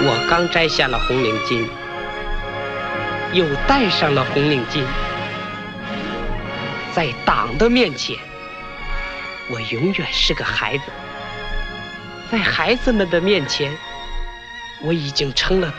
我刚摘下了红领巾，又戴上了红领巾，在党的面前，我永远是个孩子；在孩子们的面前，我已经成了